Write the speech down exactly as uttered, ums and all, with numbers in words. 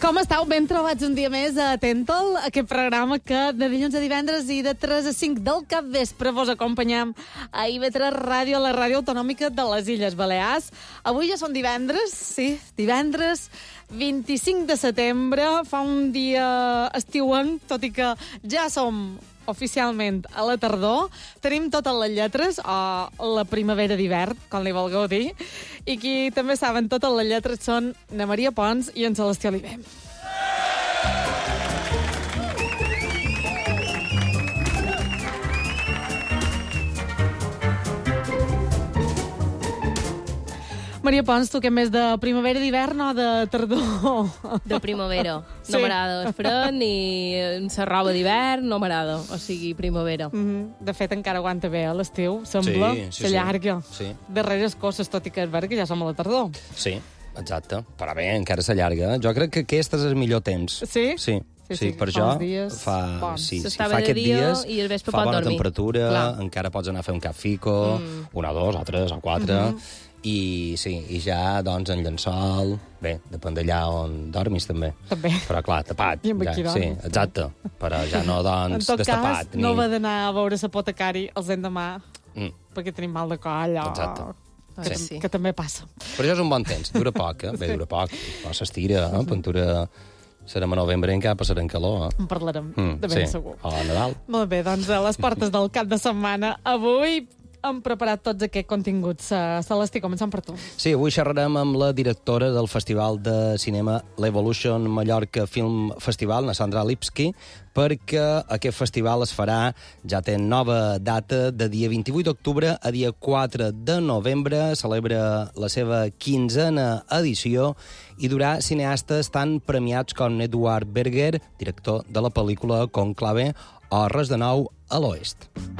Com estàu? Ben trobats un dia més a Atent'l, aquest programa que de dilluns a divendres i de tres a cinc del capvespre vos acompanyam a I V tres Ràdio, la ràdio autonòmica de les Illes Balears. Avui ja són divendres, sí, divendres vint-i-cinc de setembre, fa un dia estiuenc, tot i que ja som oficialment a la tardor. Tenim totes les lletres, o la primavera d'hivern, com li vulgueu dir, i qui també saben totes les lletres són na Maria Pons i en Celestí Oliver. Maria Pons, tu què més, de primavera d'hivern o de tardor? De primavera. Sí. No m'agrada el fred ni la roba d'hivern, no m'agrada. O sigui, primavera. Mm -hmm. De fet, encara aguanta bé a l'estiu, sembla. Sí, sí, s'allarga. sí. Darreres coses, tot i que és vera que ja som a la tardor. Sí, exacte. Però bé, encara s'allarga. Jo crec que aquest és el millor temps. Sí? Sí. Sí, Sí, sí, per fa jo uns dies fa, bons. sí, sí, S'estava fa de aquests dia dies, i al vespre fa pot bona dormir. temperatura, Clar. encara pots anar a fer un cafico, mm. una, dos, o tres, o quatre, mm -hmm. i sí, i ja, doncs, en llençol, bé, depèn d'allà on dormis, també. També. Però, clar, tapat. I amb ja, aquí sí, dorms. exacte. Però ja no, doncs, En tot destapat. cas, no va d'anar a veure l'apotecari els endemà, Mm. perquè tenim mal de coll o... Exacte. Que, Sí. tam que també passa. Però això és un bon temps, dura poc, eh? Bé, dura poc, però s'estira, eh? Pintura... Serem a novembre i encara passarem calor, eh? En parlarem, Mm, de ben sí. segur. O a Nadal. Molt bé, doncs a les portes del cap de setmana, avui hem preparat tots aquests continguts. Uh, Celestí, començant per tu. Sí, avui xerrarem amb la directora del Festival de Cinema l'Evolution Mallorca Film Festival, na Sandra Lipski, perquè aquest festival es farà, ja té nova data, de dia vint-i-vuit d'octubre a dia quatre de novembre, celebra la seva quinzena edició i durà cineastes tan premiats com Edward Berger, director de la pel·lícula Conclave, o Res de nou a l'Oest.